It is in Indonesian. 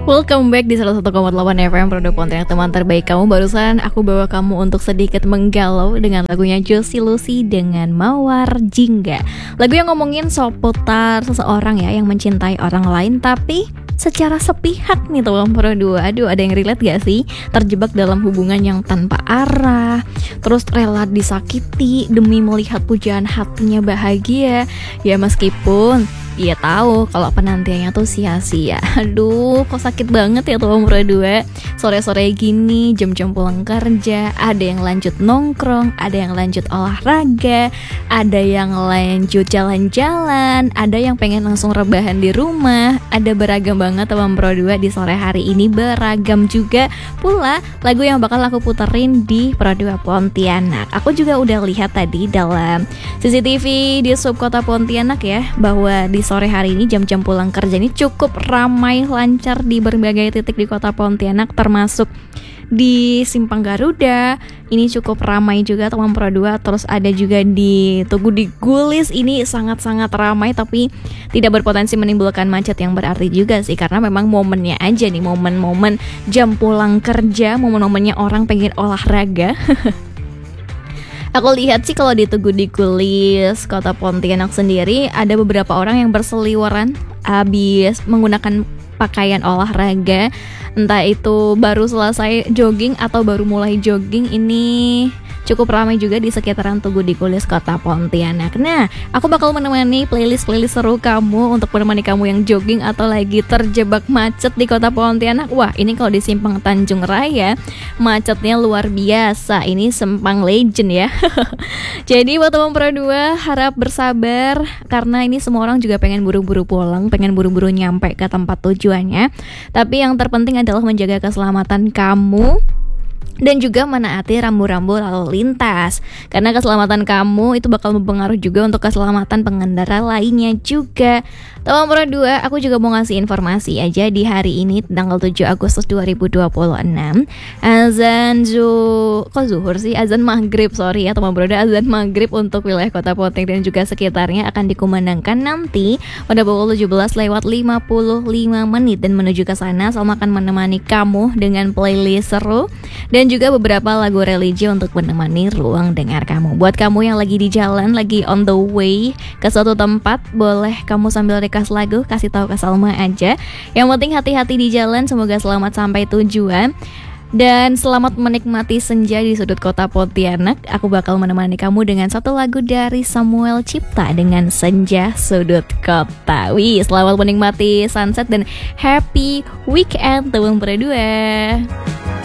Welcome back di 101,8 FM Produk Pontianak, teman terbaik kamu. Barusan aku bawa kamu untuk sedikit menggalau dengan lagunya Josie Lucy dengan Mawar Jingga. Lagu yang ngomongin seputar seseorang ya yang mencintai orang lain tapi secara sepihak nih teman Pro 2. Aduh, ada yang relate gak sih? Terjebak dalam hubungan yang tanpa arah, terus rela disakiti demi melihat pujaan hatinya bahagia. Ya meskipun dia tahu kalau penantiannya tuh sia-sia. Aduh, kok sakit banget ya tuh Pro 2. Sore-sore gini, jam-jam pulang kerja, ada yang lanjut nongkrong, ada yang lanjut olahraga, ada yang lanjut jalan-jalan, ada yang pengen langsung rebahan di rumah. Ada beragam banget teman Pro 2 di sore hari ini. Beragam juga pula lagu yang bakal aku puterin di Pro 2 Pontianak. Aku juga udah lihat tadi dalam CCTV di sub kota Pontianak ya, bahwa di sore hari ini jam-jam pulang kerja ini cukup ramai lancar di berbagai titik di kota Pontianak, termasuk di Simpang Garuda ini cukup ramai juga teman Pro 2. Terus ada juga di Tugu di Gulis, ini sangat-sangat ramai tapi tidak berpotensi menimbulkan macet yang berarti juga sih, karena memang momennya aja nih, momen-momen jam pulang kerja, momen-momennya orang pengen olahraga. Aku lihat sih kalau di Tugu di Gulis, kota Pontianak sendiri, ada beberapa orang yang berseliweran habis menggunakan pakaian olahraga. Entah itu baru selesai jogging atau baru mulai jogging. Ini cukup ramai juga di sekitaran Tugu di Gulis, kota Pontianak. Nah, aku bakal menemani playlist seru kamu untuk menemani kamu yang jogging atau lagi terjebak macet di kota Pontianak. Wah, ini kalau di Simpang Tanjung Raya macetnya luar biasa. Ini Simpang Legend ya. Jadi buat teman Pro 2 harap bersabar, karena ini semua orang juga pengen buru-buru pulang, pengen buru-buru nyampe ke tempat tujuannya. Tapi yang terpenting adalah menjaga keselamatan kamu dan juga menaati rambu-rambu lalu lintas, karena keselamatan kamu itu bakal mempengaruhi juga untuk keselamatan pengendara lainnya juga. Teman Pro 2, aku juga mau ngasih informasi aja di hari ini tanggal 7 Agustus 2026 azan maghrib ya teman Pro 2, azan maghrib untuk wilayah kota Pontianak dan juga sekitarnya akan dikumandangkan nanti pada pukul 17:55 dan menuju ke sana Salma akan menemani kamu dengan playlist seru dan juga beberapa lagu religi untuk menemani ruang dengar kamu. Buat kamu yang lagi di jalan, lagi on the way ke suatu tempat, boleh kamu sambil request lagu, kasih tahu ke Salma aja. Yang penting hati-hati di jalan, semoga selamat sampai tujuan. Dan selamat menikmati senja di sudut kota Pontianak. Aku bakal menemani kamu dengan satu lagu dari Samuel Cipta dengan Senja Sudut Kota. Wih, selamat menikmati sunset dan happy weekend teman Pro 2.